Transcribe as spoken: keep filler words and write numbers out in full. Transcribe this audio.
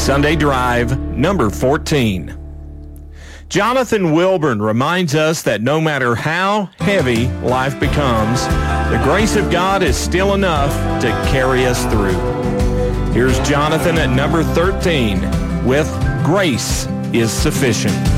Sunday Drive, number fourteen. Jonathan Wilburn reminds us that no matter how heavy life becomes, the grace of God is still enough to carry us through. Here's Jonathan at number thirteen with Grace is Sufficient.